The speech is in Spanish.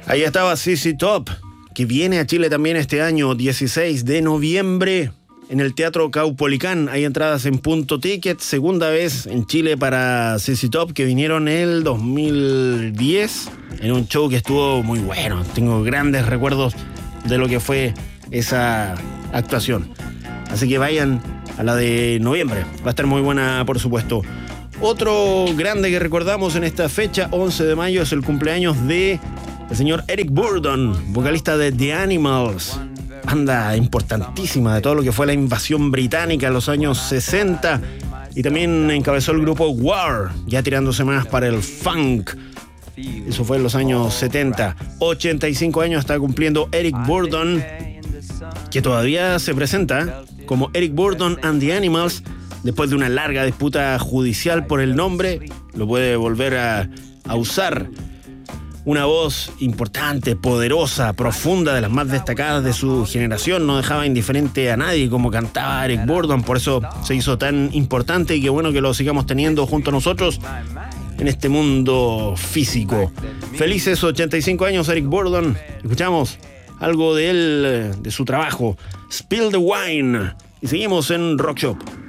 Ahí estaba ZZ Top, que viene a Chile también este año, 16 de noviembre, en el Teatro Caupolicán. Hay entradas en Punto Ticket, segunda vez en Chile para ZZ Top, que vinieron el 2010, en un show que estuvo muy bueno. Tengo grandes recuerdos de lo que fue esa actuación. Así que vayan a la de noviembre, va a estar muy buena, por supuesto. Otro grande que recordamos en esta fecha, 11 de mayo, es el cumpleaños de el señor Eric Burdon, vocalista de The Animals, banda importantísima de todo lo que fue la invasión británica en los años 60, y también encabezó el grupo War, ya tirándose más para el funk. Eso fue en los años 70. 85 años está cumpliendo Eric Burdon, que todavía se presenta como Eric Burdon and the Animals. Después de una larga disputa judicial por el nombre, lo puede volver a usar. Una voz importante, poderosa, profunda, de las más destacadas de su generación. No dejaba indiferente a nadie como cantaba Eric Burdon. Por eso se hizo tan importante, y qué bueno que lo sigamos teniendo junto a nosotros en este mundo físico. Felices 85 años Eric Burdon. Escuchamos algo de él, de su trabajo, Spill the Wine, y seguimos en Rock Shop.